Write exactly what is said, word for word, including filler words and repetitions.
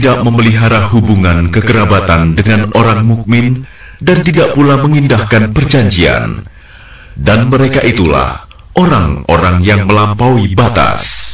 tidak memelihara hubungan kekerabatan dengan orang mukmin dan tidak pula mengindahkan perjanjian. Dan mereka itulah orang-orang yang melampaui batas.